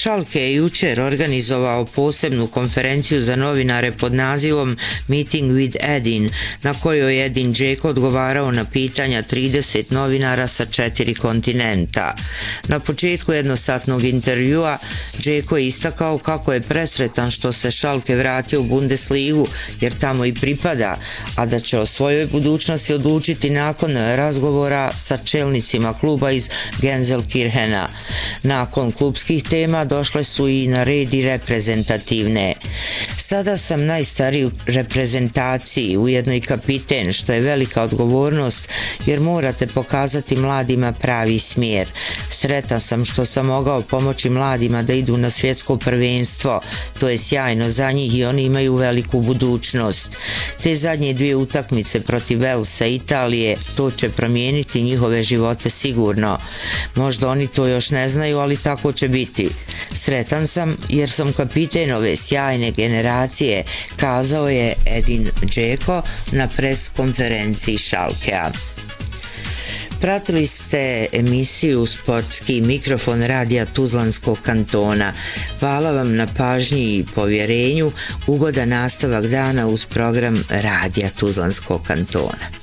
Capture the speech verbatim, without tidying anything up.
Schalke je jučer organizovao posebnu konferenciju za novinare pod nazivom Meeting with Edin, na kojoj je Edin Džeko odgovarao na pitanja trideset novinara sa četiri kontinenta. Na početku jednosatnog intervjua Džeko je istakao kako je presretan što se Schalke vratio u Bundesligu, jer tamo i pripada, a da će o svojoj budućnosti odlučiti nakon razgovora sa čelnicima kluba iz Gelsenkirchena. Nakon klubskih tema došle su i na red i reprezentativne. Sada sam najstariji u reprezentaciji, ujedno i kapiten, što je velika odgovornost jer morate pokazati mladima pravi smjer. Sretan sam što sam mogao pomoći mladima da idu na svjetsko prvenstvo. To je sjajno za njih i oni imaju veliku budućnost. Te zadnje dvije utakmice protiv Velsa i Italije, to će promijeniti njihove živote sigurno. Možda oni to još ne znaju, ali tako će biti. Sretan sam jer sam kapiten ove sjajne generacije, kazao je Edin Džeko na pres konferenciji Schalkea. Pratili ste emisiju Sportski mikrofon Radija Tuzlanskog kantona. Hvala vam na pažnji i povjerenju. Ugodan nastavak dana uz program Radija Tuzlanskog kantona.